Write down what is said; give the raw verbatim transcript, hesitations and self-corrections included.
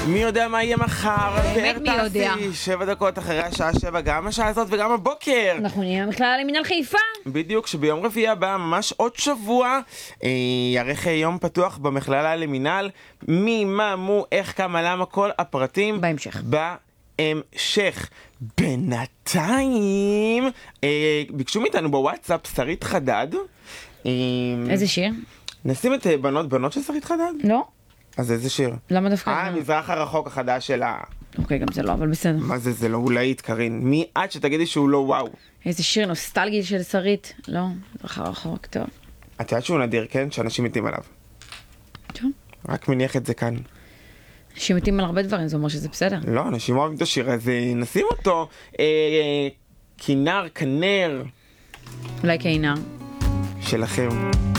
מי יודע מה יהיה מחר? באמת מי יודע? שבע דקות אחרי השעה שבע, גם השעה הזאת וגם הבוקר. אנחנו נהיה במכללה למינהל חיפה. בדיוק, שביום רביעי הבא, ממש עוד שבוע, אה, יערך יום פתוח במכללה למינהל. מי, מה, מו, איך, כמה, למה, כל הפרטים. בהמשך. בהמשך. בינתיים, אה, ביקשו מאיתנו בוואטסאפ שרית חדד. אה, איזה שיר? נשים את אה, בנות, בנות של שרית חדד? לא. אז איזה שיר? למה דווקא? אה, המזרח הרחוק החדש שלה. אוקיי, גם זה לא, אבל בסדר. מה זה, זה לא אולאית, קרין. מי עד שתגידי שהוא לא וואו? איזה שיר נוסטלגי של שרית. לא, אחר רחוק, טוב. את יודעת שהוא נדיר, כן? שאנשים מתים עליו. טוב. רק מניח את זה כאן. אנשים מתים על הרבה דברים, זה אומר שזה בסדר. לא, אנשים אוהבים את השיר הזה, נשים אותו. אה, אה, כינר, כנר. אולי כעינר. שלכם.